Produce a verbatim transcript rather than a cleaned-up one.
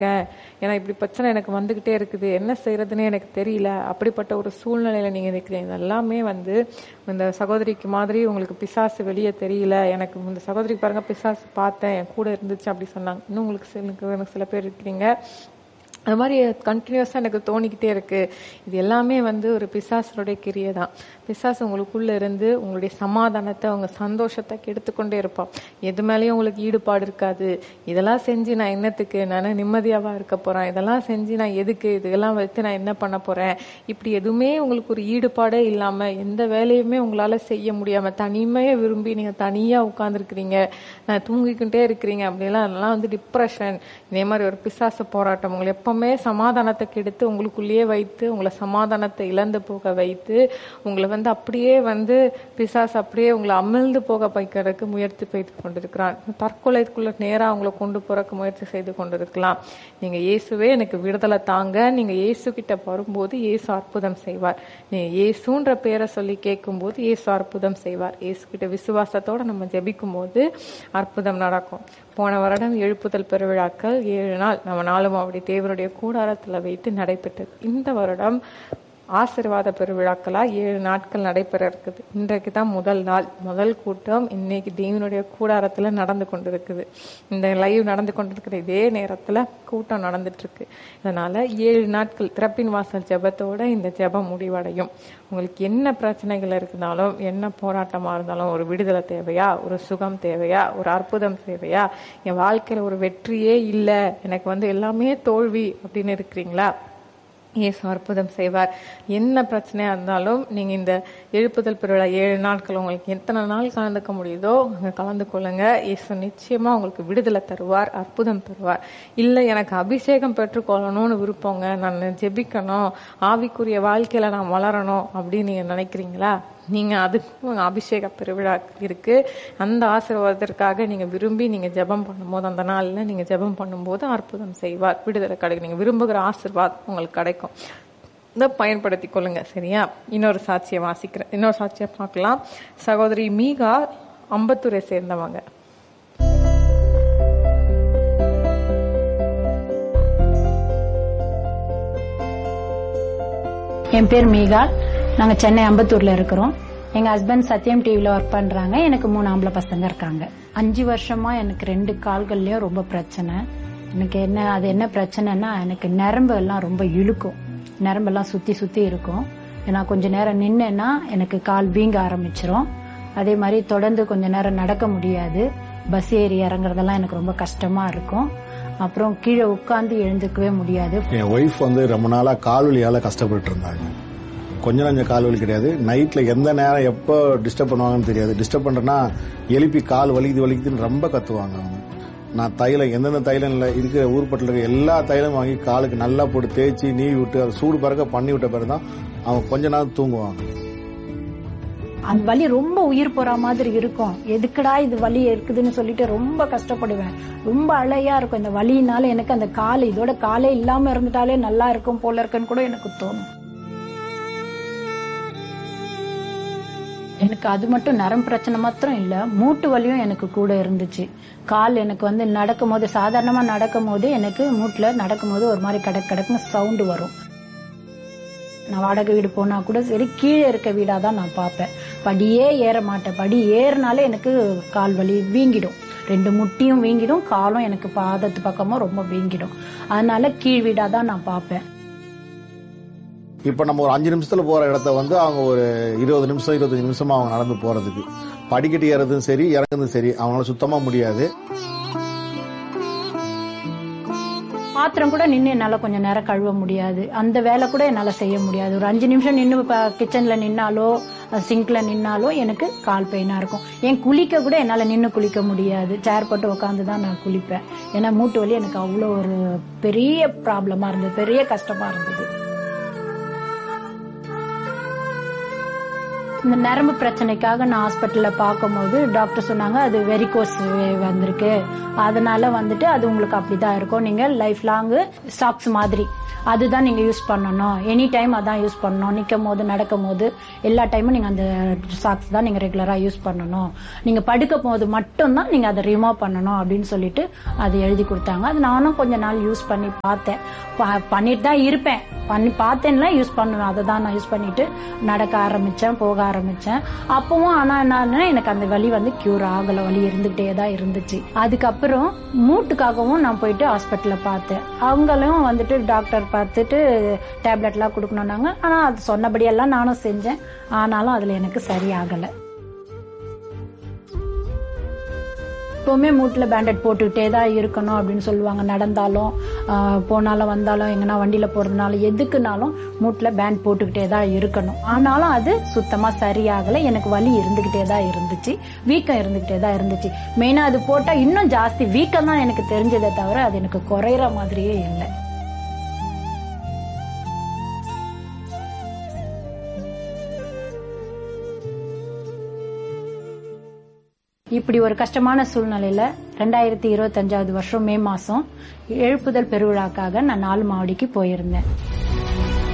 ஏன்னா இப்படி பிரச்சனை எனக்கு வந்துகிட்டே இருக்குது, என்ன செய்யறதுன்னு எனக்கு தெரியல, அப்படிப்பட்ட ஒரு சூழ்நிலையில நீங்க இருக்கிறீங்க. எல்லாமே வந்து இந்த சகோதரிக்கு மாதிரி உங்களுக்கு பிசாசு வெளியே தெரியல. எனக்கு இந்த சகோதரி பாருங்க, பிசாசு பார்த்தேன், என் கூட இருந்துச்சு அப்படி சொன்னாங்க. இன்னும் உங்களுக்கு சில சில பேர் இருக்கிறீங்க அது மாதிரி கண்டினியூஸா எனக்கு தோணிக்கிட்டே இருக்கு. இது எல்லாமே வந்து ஒரு பிசாசனுடைய கிரியை தான். பிசாசு உங்களுக்குள்ள இருந்து உங்களுடைய சமாதானத்தை, உங்க சந்தோஷத்தை கெடுத்துக்கொண்டே இருப்பான். எது மேலேயும் உங்களுக்கு ஈடுபாடு இருக்காது. இதெல்லாம் செஞ்சு நான் என்னத்துக்கு, நான் நிம்மதியாவா இருக்க போறேன், இதெல்லாம் செஞ்சு நான் எதுக்கு, இதெல்லாம் வைத்து நான் என்ன பண்ண போறேன், இப்படி எதுவுமே உங்களுக்கு ஒரு ஈடுபாடே இல்லாம, எந்த வேலையுமே உங்களால செய்ய முடியாம, தனிமையை விரும்பி நீங்க தனியா உட்கார்ந்துருக்கிறீங்க, தூங்கிக்கிட்டே இருக்கிறீங்க, அப்படிலாம் அதெல்லாம் வந்து டிப்ரெஷன். இதே மாதிரி ஒரு பிசாசு போராட்டம் உங்களை எப்பவுமே சமாதானத்தை கெடுத்து உங்களுக்குள்ளேயே வைத்து, உங்களை சமாதானத்தை இழந்து போக வைத்து, உங்களை வந்து அப்படியே வந்து பிசாசு அப்படியே உங்களை அமிழ்ந்து போக வைக்கிறதுக்கு முயற்சி செய்து கொண்டிருக்கிறான். தற்கொலைக்குள்ள நேரா உங்களை கொண்டு போறக்கு முயற்சி செய்து கொண்டிருக்கலாம். நீங்க இயேசுவே எனக்கு விடுதலை தாங்க, நீங்க இயேசு கிட்ட வரும்போது இயேசு அற்புதம் செய்வார். நீங்க இயேசுன்ற பேரை சொல்லி கேட்கும் போது இயேசு அற்புதம் செய்வார். இயேசு கிட்ட விசுவாசத்தோட நம்ம ஜெபிக்கும் போது அற்புதம் நடக்கும். போன வருடம் எழுப்புதல் பெருவிழாக்கள் ஏழு நாள் நம்ம நாளும் அவருடைய தேவனுடைய கூடாரத்துல வைத்து நடைபெற்றது. இந்த வருடம் ஆசீர்வாத பெருவிழாக்களா ஏழு நாட்கள் நடைபெற இருக்குது. இன்றைக்கு தான் முதல் நாள், முதல் கூட்டம் இன்னைக்கு தேவனுடைய கூடாரத்துல நடந்து கொண்டிருக்குது. இந்த லைவ் நடந்து கொண்டிருக்கிற இதே நேரத்துல கூட்டம் நடந்துட்டு இருக்கு. அதனால ஏழு நாட்கள் திறப்பின் வாசல் ஜெபத்தோட இந்த ஜெபம் முடிவடையும். உங்களுக்கு என்ன பிரச்சனைகள் இருந்தாலும், என்ன போராட்டமா இருந்தாலும், ஒரு விடுதலை தேவையா, ஒரு சுகம் தேவையா, ஒரு அற்புதம் தேவையா, என் வாழ்க்கையில ஒரு வெற்றியே இல்லை, எனக்கு வந்து எல்லாமே தோல்வி அப்படின்னு இருக்கிறீங்களா, இயேசு அற்புதம் செய்வார். என்ன பிரச்சனையா இருந்தாலும் நீங்க இந்த எழுப்புதல் பெருவிழா ஏழு நாட்கள் உங்களுக்கு எத்தனை நாள் கலந்துக்க முடியுதோ அங்க கலந்து கொள்ளுங்க. இயேசு நிச்சயமா உங்களுக்கு விடுதலை தருவார், அற்புதம் தருவார். இல்ல எனக்கு அபிஷேகம் பெற்றுக்கொள்ளணும்னு விருப்பங்க, நான் ஜெபிக்கணும், ஆவிக்குரிய வாழ்க்கையில நான் வளரணும் அப்படின்னு நீங்க நினைக்கிறீங்களா, நீங்க அதுக்கும் அபிஷேக பெருவிழா இருக்கு. அந்த ஆசீர்வாதத்திற்காக நீங்க விரும்பி நீங்க ஜெபம் பண்ணும்போது, அந்த நாள்ல நீங்க ஜெபம் பண்ணும்போது அற்புதம் செய்வார், விடுதலை கிடைக்கும். நீங்க விரும்புகிற ஆசீர்வாதம் உங்களுக்கு கிடைக்கும். இதை பயன்படுத்தி கொள்ளுங்க. சரியா? இன்னொரு சாட்சியை வாசிக்கிறேன், இன்னொரு சாட்சியை பார்க்கலாம். சகோதரி மீகா அம்பத்தூரை சேர்ந்தவங்க. என் பேர் மீகா, நாங்க சென்னை அம்பத்தூர்ல இருக்கிறோம். எங்க ஹஸ்பண்ட் சத்யம் டிவில ஒர்க் பண்றாங்க. எனக்கு மூணு ஆம்பளை பசங்க இருக்காங்க. அஞ்சு வருஷமா எனக்கு ரெண்டு கால்கள்லயும் ரொம்ப பிரச்சனை. எனக்கு என்ன அது என்ன பிரச்சனைனா, எனக்கு நரம்பு எல்லாம் ரொம்ப இழுக்கும், நரம்பெல்லாம் சுத்தி சுத்தி இருக்கும். நான் கொஞ்ச நேரம் நின்னேன்னா எனக்கு கால் வீங்க ஆரம்பிச்சிரும். அதே மாதிரி தொடர்ந்து கொஞ்ச நேரம் நடக்க முடியாது. பஸ் ஏறி இறங்குறதெல்லாம் எனக்கு ரொம்ப கஷ்டமா இருக்கும். அப்புறம் கீழே உட்கார்ந்து எழுந்துக்கவே முடியாது. என் ஒய்ஃப் வந்து ரொம்ப நாளா கால்வலியால கஷ்டப்பட்டு இருந்தாங்க. கொஞ்சம் கொஞ்சம் கால்வலி கிடையாது, நைட்ல எந்த நேரம் எப்போ டிஸ்டர்ப் பண்ணுவாங்கன்னு தெரியாது. டிஸ்டர்ப் பண்றேன்னா எழுப்பி கால் வலிக்குது வலிக்குதுன்னு ரொம்ப கத்துவாங்க அவங்க. நான் தைலம் எந்தெந்த தைலம் இல்லை இருக்கிற ஊர்பட்டில் இருக்க எல்லா தைலம் வாங்கி காலுக்கு நல்லா போட்டு தேய்ச்சி நீவி விட்டு அதை சூடு பறக்க பண்ணி விட்ட பிறகு தான் அவங்க கொஞ்ச நேரம் தூங்குவாங்க. அந்த வலி ரொம்ப உயிர் போற மாதிரி இருக்கும். எதுக்குடா இது வலி இருக்குதுன்னு சொல்லிட்டு ரொம்ப கஷ்டப்படுவேன். ரொம்ப அழையா இருக்கும் இந்த வலியினால. எனக்கு அந்த கால் இதோட காலே இல்லாம இருந்துட்டாலே நல்லா இருக்கும் போல இருக்குன்னு கூட எனக்கு தோணும். எனக்கு அது மட்டும் நரம்பு பிரச்சனை மாத்திரம் இல்ல, மூட்டு வலியும் எனக்கு கூட இருந்துச்சு. கால் எனக்கு வந்து நடக்கும் போது, சாதாரணமா நடக்கும் போது எனக்கு மூட்டுல நடக்கும் போது ஒரு மாதிரி கடக் கடக்குன்னு சவுண்டு வரும். நான் வாடகை வீடு போனா கூட சரி, கீழே இருக்க வீடாதான் நான் பார்ப்பேன். படியே ஏற மாட்டேன். படி ஏறினாலே எனக்கு கால் வலி வீங்கிடும். ரெண்டு முட்டியும் வீங்கிடும், காலும் எனக்கு பாதத்து பக்கமும் ரொம்ப வீங்கிடும். அதனால கீழ் வீடாதான் நான் பார்ப்பேன். இப்ப நம்ம ஒரு அஞ்சு நிமிஷத்துல போற இடத்த வந்து அவங்க ஒரு இருபது நிமிஷம் இருபத்தஞ்சு நிமிஷமா அவங்க நடந்து போறதுக்கு, படிக்கட்டு ஏறதும் சரி இறங்குறதும் சரி அவங்களால சுத்தமா முடியாது. பாத்திரம் கூட நின்று என்னால கொஞ்சம் நேரம் கழுவ முடியாது. அந்த வேலை கூட என்னால செய்ய முடியாது. ஒரு அஞ்சு நிமிஷம் நின்று கிச்சன்ல நின்னாலோ சிங்க்ல நின்னாலோ எனக்கு கால் பெயினா இருக்கும். என் குளிக்க கூட என்னால நின்று குளிக்க முடியாது. சேர் போட்டு உட்காந்துதான் நான் குளிப்பேன். ஏன்னா மூட்டு வலி எனக்கு அவ்வளோ ஒரு பெரிய ப்ராப்ளமா இருந்தது, பெரிய கஷ்டமா இருந்தது. இந்த நரம்பு பிரச்சனைக்காக நான் ஹாஸ்பிட்டல்ல பார்க்கும் போது டாக்டர் சொன்னாங்க அது வெரிகோஸ் வந்திருக்கு, அதனால வந்துட்டு அது உங்களுக்கு அப்படிதான் இருக்கும், நீங்க லைஃப் லாங் சாக்ஸ் மாதிரி அதுதான் நீங்க யூஸ் பண்ணணும், எனி டைம் அதான் யூஸ் பண்ணணும், நிக்கும் போது நடக்கும் போது எல்லா டைமும் நீங்க அந்த சாக்ஸ் தான் நீங்க ரெகுலரா யூஸ் பண்ணணும், நீங்க படுக்க போது மட்டும் தான் நீங்க அதை ரிமூவ் பண்ணணும் அப்படின்னு சொல்லிட்டு அது எழுதி கொடுத்தாங்க. அது நானும் கொஞ்ச நாள் யூஸ் பண்ணி பார்த்தேன். பண்ணிட்டு தான் இருப்பேன், பண்ணி பார்த்தேன்னா யூஸ் பண்ணுவேன். அதை தான் நான் யூஸ் பண்ணிட்டு நடக்க ஆரம்பிச்சேன், போக ஆரம்பிச்சேன். அப்பவும் ஆனா என்ன, எனக்கு அந்த வலி வந்து கியூர் ஆகல, வலி இருந்துகிட்டே தான் இருந்துச்சு. அதுக்கப்புறம் மூட்டுக்காகவும் நான் போயிட்டு ஹாஸ்பிட்டல்ல பார்த்தேன். அவங்களும் வந்துட்டு டாக்டர் பார்த்துட்டு டேப்லெட் எல்லாம் கொடுக்கணும்னாங்க. ஆனா அது சொன்னபடியெல்லாம் நானும் செஞ்சேன், ஆனாலும் அதுல எனக்கு சரியாகல. எப்பவுமே மூட்டுல பேண்டட் போட்டுக்கிட்டே தான் இருக்கணும் அப்படின்னு சொல்லுவாங்க. நடந்தாலும் போனாலும் வந்தாலும் எங்கன்னா வண்டியில போறதுனாலும் எதுக்குனாலும் மூட்டுல பேண்ட் போட்டுக்கிட்டே தான் இருக்கணும். ஆனாலும் அது சுத்தமா சரியாகல, எனக்கு வலி இருந்துகிட்டே தான் இருந்துச்சு, வீக்கம் இருந்துகிட்டே தான் இருந்துச்சு. மெயினா அது போட்டா இன்னும் ஜாஸ்தி வீக்கம் தான் எனக்கு தெரிஞ்சதே தவிர அது எனக்கு குறையிற மாதிரியே இல்லை. இப்படி ஒரு கஷ்டமான சூழ்நிலையில ரெண்டாயிரத்தி இருபத்தி அஞ்சாவது வருஷம் மே மாசம் எழுப்புதல் பெருவிழாக்காக நான் நாலு மாவடிக்கு போயிருந்தேன்.